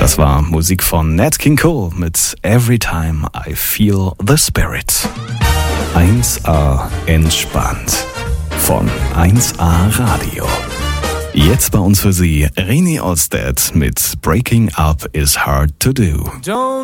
Das war Musik von Nat King Cole mit Every Time I Feel the Spirit. 1A entspannt von 1A Radio. Jetzt bei uns für Sie René Olstedt mit Breaking Up is Hard to Do.